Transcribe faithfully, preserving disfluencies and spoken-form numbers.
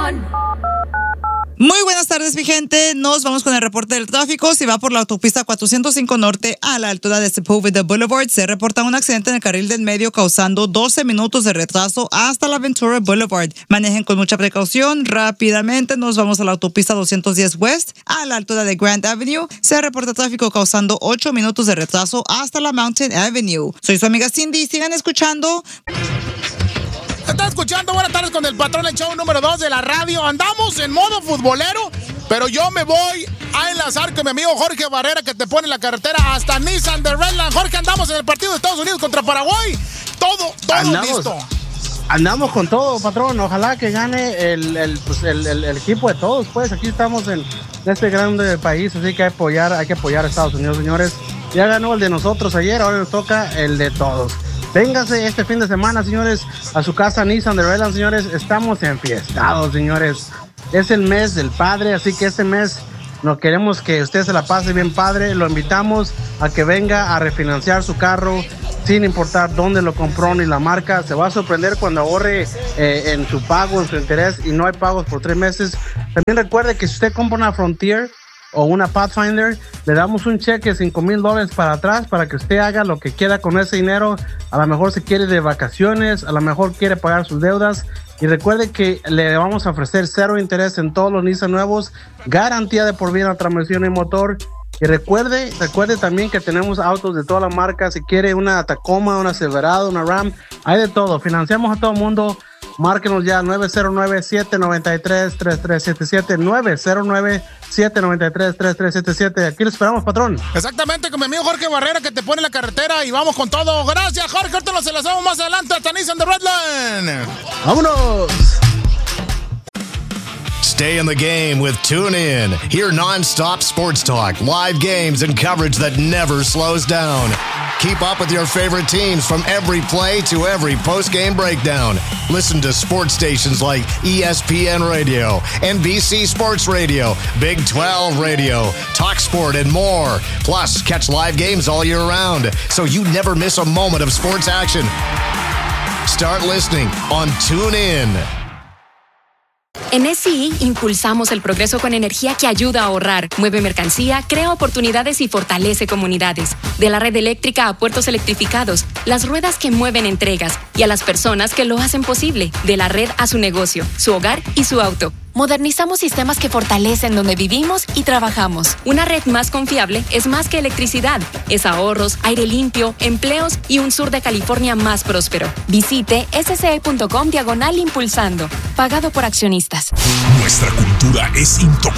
Patrón. Muy buenas tardes, mi gente. Nos vamos con el reporte del tráfico. Si va por la autopista cuatrocientos cinco Norte a la altura de Sepulveda Boulevard, se reporta un accidente en el carril del medio causando doce minutos de retraso hasta la Ventura Boulevard. Manejen con mucha precaución. Rápidamente nos vamos a la autopista doscientos diez West a la altura de Grand Avenue. Se reporta tráfico causando ocho minutos de retraso hasta la Mountain Avenue. Soy su amiga Cindy. Sigan escuchando. Está escuchando Buenas tardes con el Patrón, el show número dos de la radio. Andamos en modo futbolero, pero yo me voy a enlazar con mi amigo Jorge Barrera, que te pone la carretera hasta Nissan de Redland. Jorge, andamos en el partido de Estados Unidos contra Paraguay. Todo, todo andamos, listo. Andamos con todo, patrón. Ojalá que gane el, el, pues el, el, el equipo de todos. Pues aquí estamos en este grande país, así que hay que apoyar, hay que apoyar a Estados Unidos, señores. Ya ganó el de nosotros ayer, ahora nos toca el de todos. Véngase este fin de semana, señores, a su casa Nissan de Redland, señores. Estamos enfiestados, señores. Es el mes del padre, así que este mes no queremos que usted se la pase bien padre. Lo invitamos a que venga a refinanciar su carro sin importar dónde lo compró ni la marca. Se va a sorprender cuando ahorre eh, en su pago, en su interés, y no hay pagos por tres meses. También recuerde que si usted compra una Frontier o una Pathfinder, le damos un cheque de cinco mil dólares para atrás para que usted haga lo que quiera con ese dinero. A lo mejor se quiere de vacaciones, a lo mejor quiere pagar sus deudas. Y recuerde que le vamos a ofrecer cero interés en todos los Nissan nuevos, garantía de por vida, transmisión y motor. Y recuerde, recuerde también que tenemos autos de todas las marcas. Si quiere una Tacoma, una Silverado, una Ram, hay de todo. Financiamos a todo el mundo. Márquenos ya nueve cero nueve, siete nueve tres, tres tres siete siete, nueve cero nueve, siete nueve tres, tres tres siete siete. Aquí lo esperamos, patrón. Exactamente, con mi amigo Jorge Barrera, que te pone la carretera, y vamos con todo. Gracias, Jorge. Ahorita nos enlazamos más adelante hasta Nissan de Redland. ¡Vámonos! Stay in the game with TuneIn. Hear non-stop sports talk, live games, and coverage that never slows down. Keep up with your favorite teams from every play to every post-game breakdown. Listen to sports stations like E S P N Radio, N B C Sports Radio, Big twelve Radio, TalkSport, and more. Plus, catch live games all year round, so you never miss a moment of sports action. Start listening on TuneIn. En S I impulsamos el progreso con energía que ayuda a ahorrar, mueve mercancía, crea oportunidades y fortalece comunidades. De la red eléctrica a puertos electrificados, las ruedas que mueven entregas y a las personas que lo hacen posible. De la red a su negocio, su hogar y su auto. Modernizamos sistemas que fortalecen donde vivimos y trabajamos. Una red más confiable es más que electricidad. Es ahorros, aire limpio, empleos y un sur de California más próspero. Visite sce.com diagonal impulsando. Pagado por accionistas. Nuestra cultura es intocable.